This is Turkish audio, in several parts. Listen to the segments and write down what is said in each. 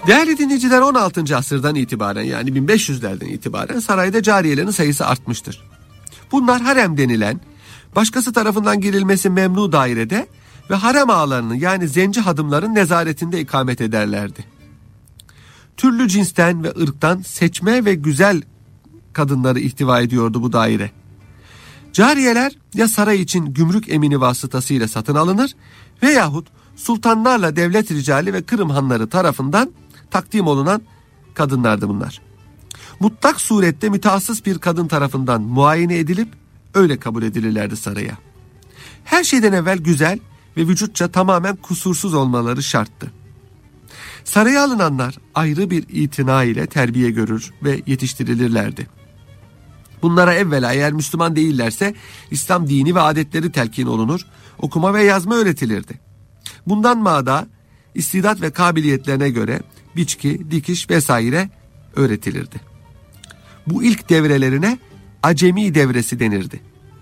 Değerli dinleyiciler, 16. asırdan itibaren, yani 1500'lerden itibaren sarayda cariyelerin sayısı artmıştır. Bunlar harem denilen, başkası tarafından girilmesi memnu dairede ve harem ağalarının, yani zenci hadımların nezaretinde ikamet ederlerdi. Türlü cinsten ve ırktan seçme ve güzel kadınları ihtiva ediyordu bu daire. Cariyeler ya saray için gümrük emini vasıtasıyla satın alınır veyahut sultanlarla devlet ricali ve Kırım hanları tarafından takdim olunan kadınlardı bunlar. Mutlak surette mütehassıs bir kadın tarafından muayene edilip öyle kabul edilirlerdi saraya. Her şeyden evvel güzel ve vücutça tamamen kusursuz olmaları şarttı. Saraya alınanlar ayrı bir itina ile terbiye görür ve yetiştirilirlerdi. Bunlara evvela eğer Müslüman değillerse İslam dini ve adetleri telkin olunur, okuma ve yazma öğretilirdi. Bundan mada istidat ve kabiliyetlerine göre biçki, dikiş vesaire öğretilirdi. Bu ilk devrelerine acemi devresi denirdi.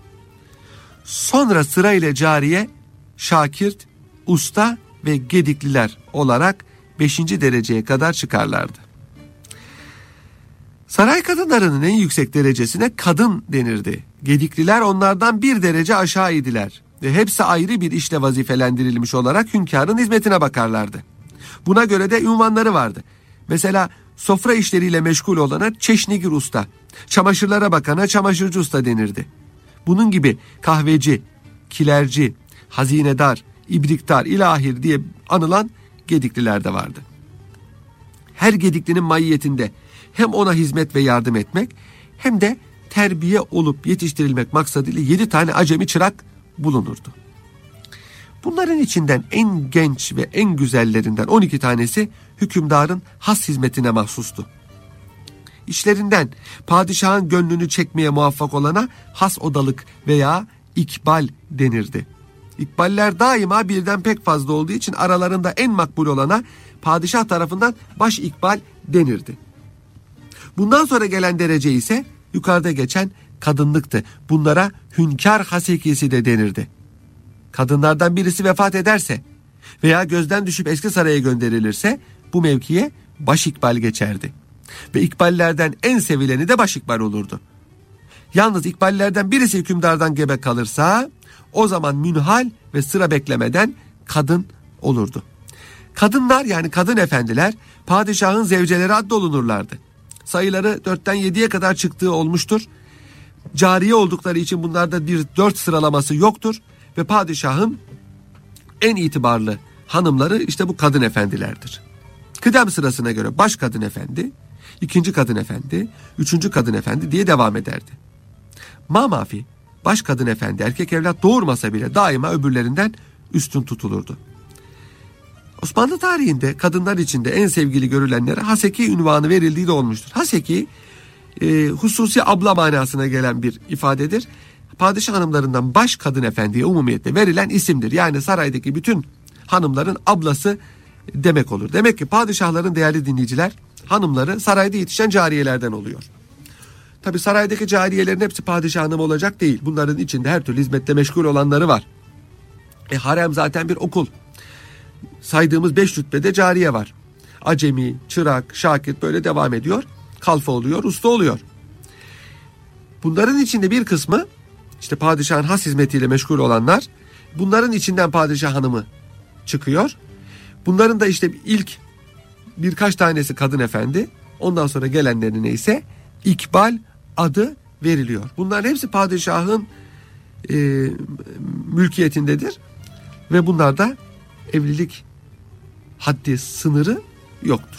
Sonra sırayla cariye, şakirt, usta ve gedikliler olarak 5. dereceye kadar çıkarlardı. Saray kadınlarının en yüksek derecesine kadın denirdi. Gedikliler onlardan bir derece aşağı idiler ve hepsi ayrı bir işle vazifelendirilmiş olarak hünkârın hizmetine bakarlardı. Buna göre de ünvanları vardı. Mesela sofra işleriyle meşgul olana çeşnigir usta, çamaşırlara bakana çamaşırcı usta denirdi. Bunun gibi kahveci, kilerci, hazinedar, ibriktar, ilahir diye anılan gedikliler de vardı. Her gediklinin maiyetinde hem ona hizmet ve yardım etmek hem de terbiye olup yetiştirilmek maksadıyla 7 tane acemi çırak bulunurdu. Bunların içinden en genç ve en güzellerinden 12 tanesi hükümdarın has hizmetine mahsustu. İşlerinden padişahın gönlünü çekmeye muvaffak olana has odalık veya ikbal denirdi. İkballer daima birden pek fazla olduğu için aralarında en makbul olana padişah tarafından baş ikbal denirdi. Bundan sonra gelen derece ise yukarıda geçen kadınlıktı. Bunlara hünkâr hasekisi de denirdi. Kadınlardan birisi vefat ederse veya gözden düşüp eski saraya gönderilirse bu mevkiye baş ikbal geçerdi. Ve ikballerden en sevileni de baş ikbal olurdu. Yalnız ikballerden birisi hükümdardan gebe kalırsa o zaman münhal ve sıra beklemeden kadın olurdu. Kadınlar, yani kadın efendiler, padişahın zevceleri addolunurlardı. Sayıları 4'ten 7'ye kadar çıktığı olmuştur. Cariye oldukları için bunlarda bir 4 sıralaması yoktur. Ve padişahın en itibarlı hanımları işte bu kadın efendilerdir. Kıdem sırasına göre baş kadın efendi, 2. kadın efendi, 3. kadın efendi diye devam ederdi. Mamafi baş kadın efendi erkek evlat doğurmasa bile daima öbürlerinden üstün tutulurdu. Osmanlı tarihinde kadınlar içinde en sevgili görülenlere haseki ünvanı verildiği de olmuştur. Haseki hususi abla manasına gelen bir ifadedir. Padişah hanımlarından baş kadın efendiye umumiyetle verilen isimdir. Yani saraydaki bütün hanımların ablası demek olur. Demek ki padişahların, değerli dinleyiciler, hanımları sarayda yetişen cariyelerden oluyor. Tabi saraydaki cariyelerin hepsi padişah hanımı olacak değil. Bunların içinde her türlü hizmette meşgul olanları var. Harem zaten bir okul. Saydığımız 5 rütbede cariye var. Acemi, çırak, şakir böyle devam ediyor. Kalfa oluyor, usta oluyor. Bunların içinde bir kısmı işte padişahın has hizmetiyle meşgul olanlar, bunların içinden padişah hanımı çıkıyor. Bunların da işte ilk birkaç tanesi kadın efendi, ondan sonra gelenlerine ise ikbal adı veriliyor. Bunların hepsi padişahın mülkiyetindedir ve bunlarda evlilik haddi sınırı yoktur.